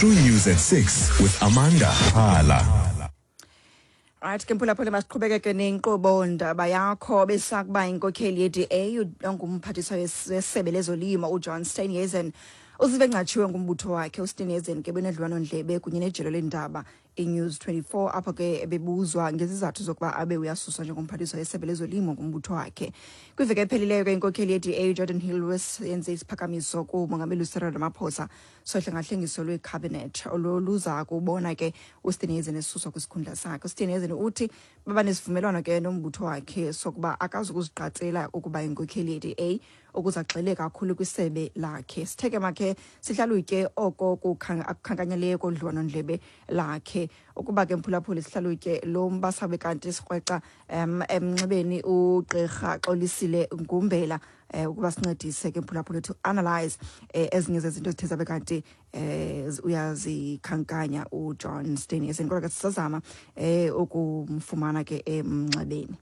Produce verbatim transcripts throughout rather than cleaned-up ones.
True News at six with Amanda Hala. Right, kempula phole masiqhubekeke nenkqubo ndaba yakho besakuba inkokheli ye-D A ongumphathiswa wesebe lezolimo uJohn Steenhuisen uzive engatshiwe ngumbutho wakhe uSteenhuisen ke benedlwano ndlebe kunye nejelo lendaba iNews twenty-four apho ke bebuzwa ngezizathu zokuba abe uyasuswa njengomphathiswa wesebe lezolimo ngumbutho wakhe. Kwiveke ephelileyo ke inkokheli ye-D A Jordan Hillwes yenze isiphakamiso kumongameli uCyril Ramaphosa sohlengahlengiso lwecabinet oluluza kubona ke uSteenhuisen esuswa kwisikhundla sakhe. uSteenhuisen uthi baba nesivumelwano ke nombutho wakhe sokuba akazukuziqatsela ukuba inkokheli ye-D A ukuzagxile kakhulu kwisebe lakhe. Sitheke makhe sihlalutye oko kukhankanyeleyo kodlwano ndlebe lakhe ukuba ke mphulaphuli sihlalutye lo mbasabe kanti sikrweca em emnxebeni uGqirha Xolisile Ngumbela eh ukuba sincedise ke mphulaphuli to analyze ezinye zezinto ezithe zabe kanti eh uyazikhankanya uJohn Steenhuisen kodwa ke sisazama eh ukumfumana ke emnxebeni.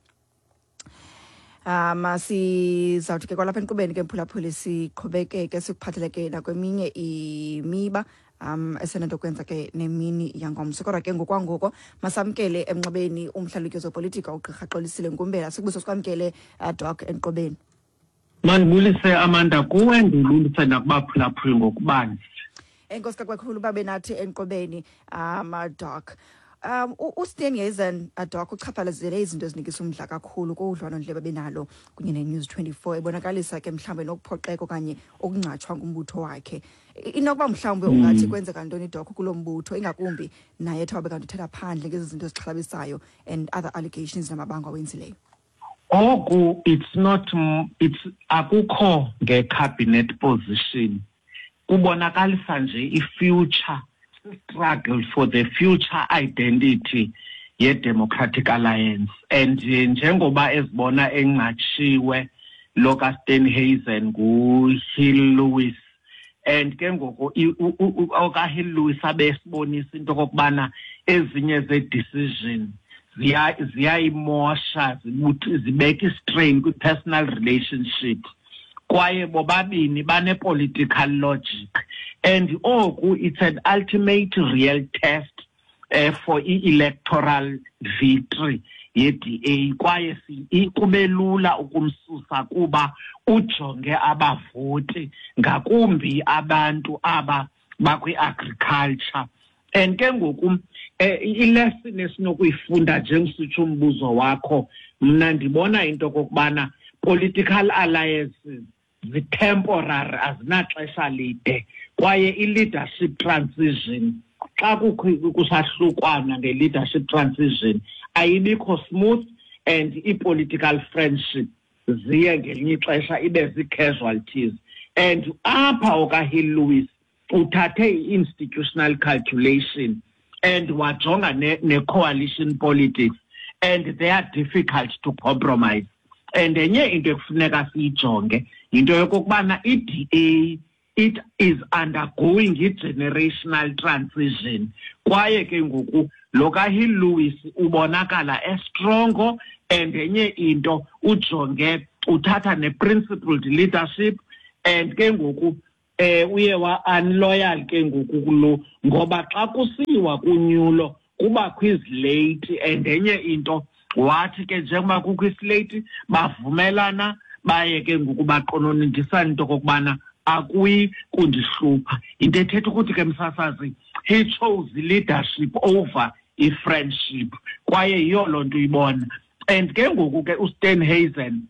Um sizawuthi ke kwalapha enkqubeni ke mphulaphuli siqhubekeke sikuphatheleke nakweminye imiba um esenento kwenza ke nemini yangomso kodwa ke ngokwangoko masamkele emnxebeni umhlalutyi zopolitika uGqirha Xolisile Ngumbela sikubuso sikwamkele doc enqobeni. Mandibulise Amanda kuwe ndilulise nakubaphulaphuli ngokubanzi. Enkosi kakhulu babe nathi enqobeni um doc. Um uSteenhuisen doc uchaphalazele izinto ezinikisa umdla kakhulu kodlwano ndlebe benalo kunye neNews twenty-four ebonakalisa ke mhlambe nokuphoqeka okanye okungcatshwa ngumbutho wakhe. Inokuba mhlawumbe ungathi kwenzeka ntoni doc kulombutho ingakumbi naye ethabe kanti uthetha phandle ngezi zinto ezixhalabisayo and other allegations namabanga awenzileyo. Oku it's not it's akukho ngecabinet position. Kubonakalisa nje ifuture struggle for the future identity ye Democratic Alliance and njengoba ezibona engatshiwe lo ka Steenhuisen ngu Hillwes and ke ngoko oka Hillwes abesibonisa into kokubana ezinye ze decision ziya ziyayimosha zibeka strain ku personal relationship kwaye bobabini bane political logic and oku it's an ultimate real test uh, for electoral victory ye-D A kwaye kubelula ukumsusa kuba ujonge abavoti ngakumbi abantu aba bakwi agriculture and ke ngoku ilesson esinokuyifunda njengisitsho umbuzo wakho mna ndibona into kokubana political alliances the temporary azinaxesha lide kwaye i-leadership transition xa kusahlukwana nge-leadership transition ayibikho smooth and i-political friendship ziye ngelinye ixesha ibe zi-casualties and apha okaHillwes uthathe i-institutional calculation and wajonga ne-coalition politics and they are difficult to compromise. And enye into ekufuneka siyijonge into yokubana i-D A it is undergoing a generational transition kwaye ke ngoku lo kaHillwes ubonakala estrongo and enye into ujonge uthatha ne-principled leadership and ke ngoku eh uye wa unloyal ke ngoku kulo ngoba xa kusiwa kunyulo kuba quiz late and enye into wathi ke njengoba kukho islate bavumelana baye ke ngokubaqononindisana into kokubana akuyi kundihlupha into ethetha ukuthi ke msasazi he chose leadership over i-friendship kwaye yiyo loo nto uyibona and ke ngoku ke uSteenhuisen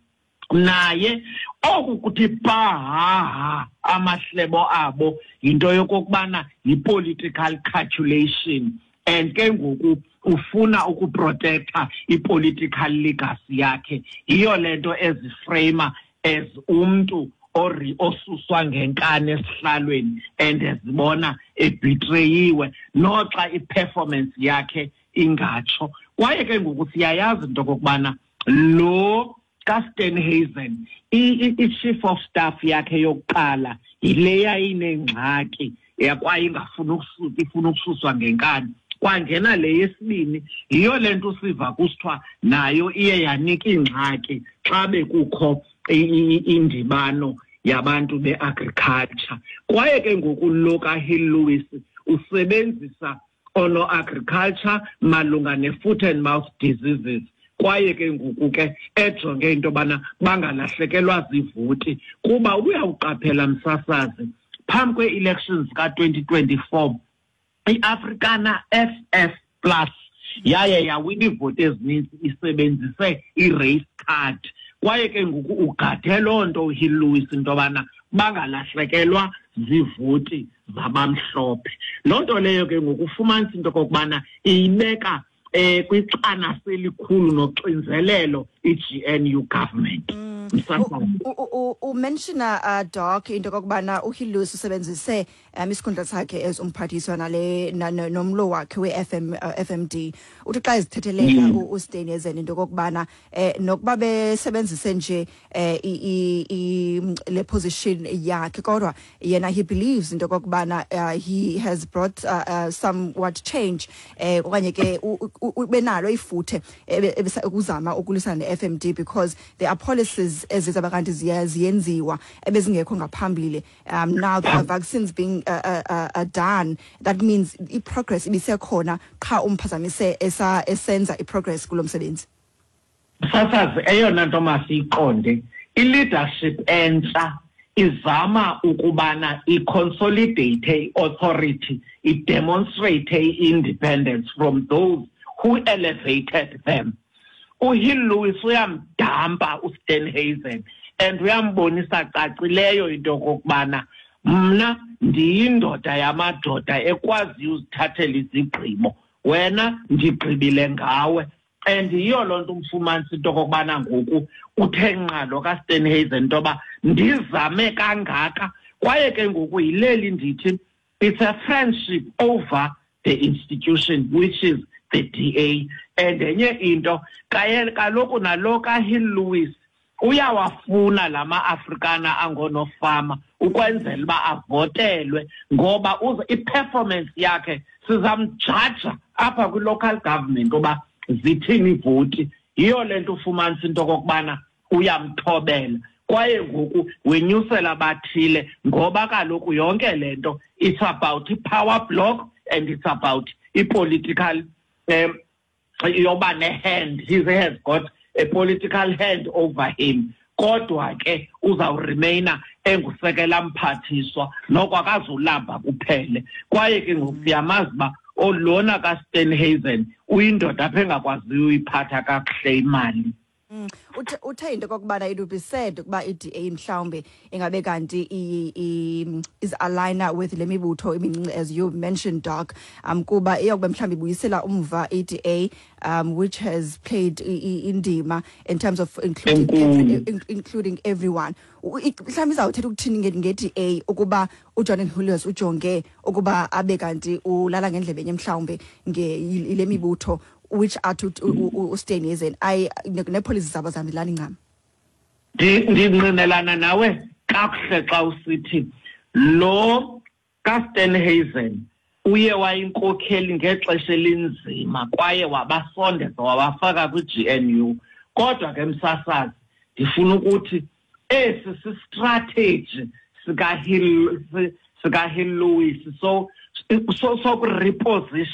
naye oku kuthi paha amahlebo abo into yokokubana yi-political calculation and ke ngoku ufuna ukuprotecta i-political legacy yakhe yiyo lento eziframe as umuntu ori osuswa ngenkani esihlalweni and ezibona ebetrayiwe noxa i-performance yakhe ingatsho kwaye ke ngoku siyayazi into kokubana lo kaSteenhuisen i-chief of staff yakhe yokuqala yileya inengxaki yakwaye ingafuna ukusuka ifuna ukususwa ngenkani kwangena le yesibini yiyo lento siva kusithiwa nayo iye yanika ingxaki xa bekukho indibano yabantu beagriculture kwaye ke ngoku lo kaHillwes usebenzisa ono agriculture malunga ne-foot and mouth diseases. Kwaye ke ngoku ke ejonge into bana bangalahlekelwa zivuti kuba uyawuqaphela msasazi phambi kwe-elections ka twenty twenty-four i-Africana F F plus yaye yawina ivoti ezininzi isebenzise i-race card. Kwaye ke ngoku ugade loo nto uHill Louis into bana bangalahlekelwa zivoti zabamhlophe. Loo nto leyo ke ngoku ufumanisa into kokubana iyibeka eh kwixana selikhulu noxinzelelo i-G N U government. U mention uh Doc into kokubana uHill Louis usebenzise um isikhundla sakhe as umphathiswa nale nomlo wakhe we-F M F M D. Uthi xa izithethelela uStaynezen into kokubana eh nokuba besebenzise nje eh i le position yakhe kodwa yena he believes into kokubana he has brought uh, uh, somewhat change eh okanye ke benalo ifuthe ukuzama ukulisana ne-F M D because there are policies ezizabakanti ziyenziwa ebezingekho ngaphambili. Um now the vaccines being uh, uh, uh, done, that means i progress ibisekhona qha umphazamise esa esenza i progress kulo msebenzi. Sasazi eyona nto masiyiqonde i-leadership entsha izama ukubana i-consolidate authority, i-demonstrate independence from those who elevated them. uHill Louis uyamdampa uStaynezen and uyambonisa cacileyo into kokubana mna ndiyindoda yamadoda ekwaziyo uzithathela izigqibo wena ndigqibile ngawe. And yiyo loo nto umfumanisa into kokubana ngoku uthe nqalo kaStaynezen into yoba ndizame kangaka. Kwaye ke ngoku yileli ndithi it's a friendship over the institution which is the D A. And enye into kaloku nalo kaHill Louis uyawafuna lama Africana angonofama ukwenzela uba avotelwe ngoba i-performance yakhe sizamjaja apha kwi-local government oba zithini ivoti. Yiyo le nto ufumanisa into kokubana uyamthobela kwaye ngoku wenyusela bathile ngoba kaloku yonke le nto it's about i-power block and it's about i-political um yoba ne-hand. He has got a political hand over him. Kodwa ke uzawuremaina engusekela mphathiswa noko akazulamba kuphele. Kwaye ke ngoku siyamazi uba olona kaStaynezen uyindoda apha engakwaziyo uyiphatha kakuhle imali. Mm. Uthe into kokubana it would be said ukuba i-D A mhlawumbe ingabe kanti is aligner with le mibutho emincinci as you mentioned Doc um kuba iyokuba mhlawumbe ibuyisela umva i-D A um which has played indima in terms of including every, including everyone. Mhlawumbe izawuthetha ukuthini nge-D A ukuba uJordan Hilliers ujonge ukuba abe kanti ulala ngendlebe enye mhlawumbe ngele mibutho which are to uStaynezen I nepolisi zabo zihambelana ncam. Ndingqinelana nawe kakuhle xa usithi lo kaStaynezen uye wayinkokheli ngexesha elinzima kwaye wabasondeza wabafaka kwi-G N U. Kodwa ke msasazi ndifuna ukuthi esi si-strategy sika-Hill Louis so so so reposition